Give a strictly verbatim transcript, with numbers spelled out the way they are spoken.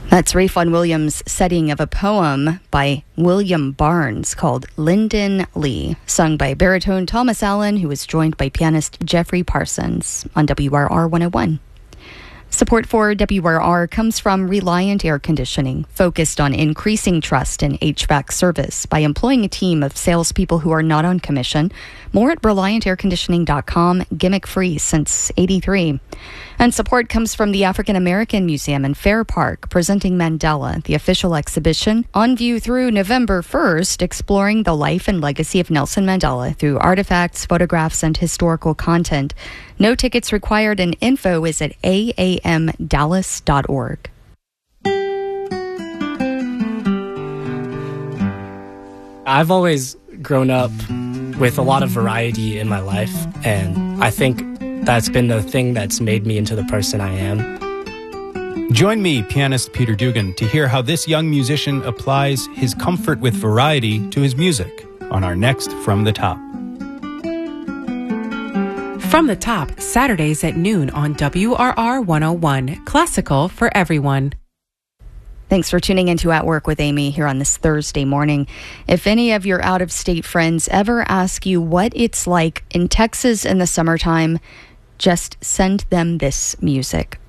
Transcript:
That's Rayfon Williams' setting of a poem by William Barnes called Lyndon Lee, sung by baritone Thomas Allen, who was joined by pianist Jeffrey Parsons on W R R one oh one. Support for W R R comes from Reliant Air Conditioning, focused on increasing trust in H V A C service by employing a team of salespeople who are not on commission. More at reliant air conditioning dot com, gimmick free since eighty-three. And support comes from the African American Museum in Fair Park, presenting Mandela, the official exhibition, on view through November first, exploring the life and legacy of Nelson Mandela through artifacts, photographs, and historical content. No tickets required, and info is at a a m dallas dot org. I've always grown up with a lot of variety in my life, and I think that's been the thing that's made me into the person I am. Join me, pianist Peter Dugan, to hear how this young musician applies his comfort with variety to his music on our next From the Top. From the Top, Saturdays at noon on W R R one oh one, classical for everyone. Thanks for tuning into At Work with Amy here on this Thursday morning. If any of your out-of-state friends ever ask you what it's like in Texas in the summertime, just send them this music.